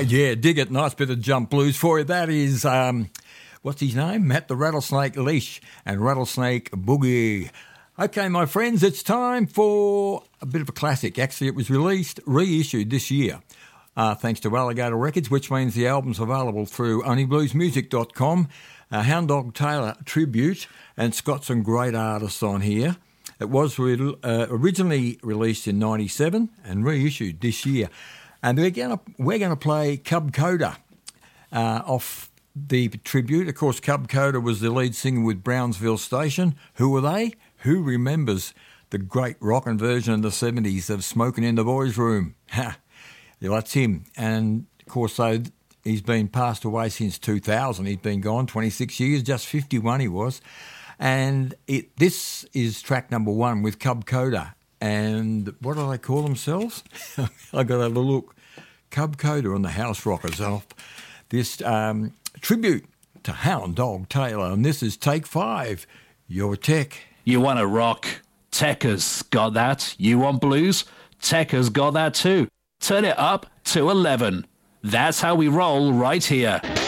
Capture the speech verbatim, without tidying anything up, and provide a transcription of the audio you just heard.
yeah, dig it. Nice bit of jump blues for you. That is, um, what's his name? Matt the Rattlesnake Leash and Rattlesnake Boogie. Okay, my friends, it's time for a bit of a classic. Actually, it was released, reissued this year, uh, thanks to Alligator Records, which means the album's available through only blues music dot com. Uh, Hound Dog Taylor tribute, and it's got some great artists on here. It was re- uh, originally released in ninety-seven and reissued this year. And we're going we're gonna play Cub Coda uh, off the tribute. Of course, Cub Coda was the lead singer with Brownsville Station. Who were they? Who remembers the great rockin' version in the seventies of Smoking in the Boys' Room? Ha! Yeah, that's him. And, of course, so he's been passed away since two thousand. He's been gone twenty-six years, just fifty-one he was. And it, this is track number one with Cub Coda. And what do they call themselves? I got a little look. Cub Coda and the House Rockers off this um, tribute to Hound Dog Taylor. And this is take five. Your Tech. You want to rock? Techers got that. You want blues? Techers got that too. Turn it up to eleven. That's how we roll right here.